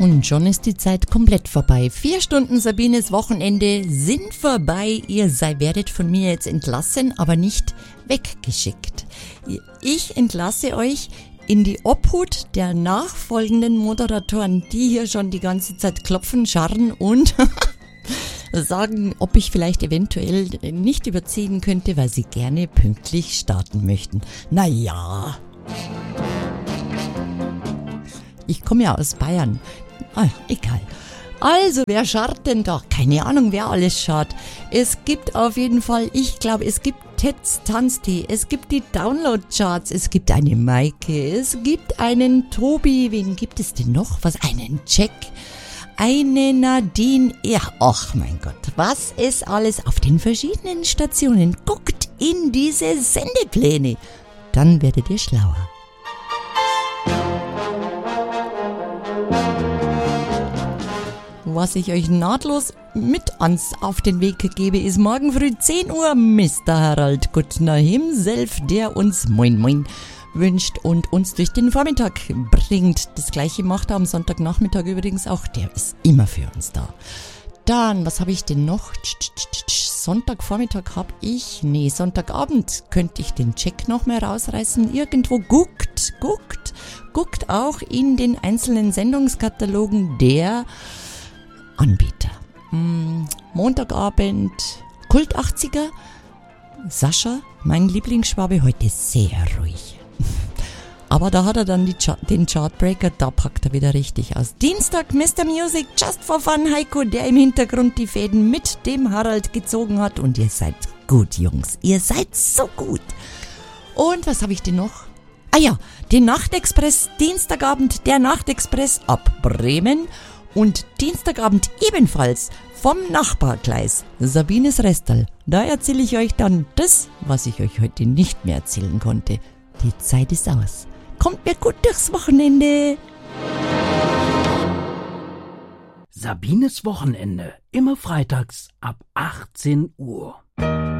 Und schon ist die Zeit komplett vorbei. 4 Stunden Sabines Wochenende sind vorbei. Ihr werdet von mir jetzt entlassen, aber nicht weggeschickt. Ich entlasse euch in die Obhut der nachfolgenden Moderatoren, die hier schon die ganze Zeit klopfen, scharren und sagen, ob ich vielleicht eventuell nicht überziehen könnte, weil sie gerne pünktlich starten möchten. Naja. Ich komme ja aus Bayern. Egal. Also, wer scharrt denn da? Keine Ahnung, wer alles scharrt. Es gibt auf jeden Fall, ich glaube, es gibt Tets Tanztee, es gibt die Download-Charts, es gibt eine Maike, es gibt einen Tobi, wen gibt es denn noch? Einen Jack, eine Nadine, ja, ach mein Gott, was ist alles auf den verschiedenen Stationen? Guckt in diese Sendepläne, dann werdet ihr schlauer. Was ich euch nahtlos mit auf den Weg gebe, ist morgen früh 10 Uhr Mr. Harald Kuttner himself, der uns Moin Moin wünscht und uns durch den Vormittag bringt. Das gleiche macht er am Sonntagnachmittag übrigens auch, der ist immer für uns da. Dann, was habe ich denn noch? Sonntagvormittag Sonntagabend könnte ich den Check noch mal rausreißen. Irgendwo guckt auch in den einzelnen Sendungskatalogen der Anbieter. Montagabend Kult 80er. Sascha, mein Lieblingsschwabe, heute sehr ruhig. Aber da hat er dann den Chartbreaker, da packt er wieder richtig aus. Dienstag Mr. Music, Just for Fun, Heiko, der im Hintergrund die Fäden mit dem Harald gezogen hat. Und ihr seid gut, Jungs. Ihr seid so gut. Und was habe ich denn noch? Den Nachtexpress, Dienstagabend, der Nachtexpress ab Bremen. Und Dienstagabend ebenfalls vom Nachbargleis, Sabines Restal. Da erzähle ich euch dann das, was ich euch heute nicht mehr erzählen konnte. Die Zeit ist aus. Kommt mir gut durchs Wochenende. Sabines Wochenende, immer freitags ab 18 Uhr.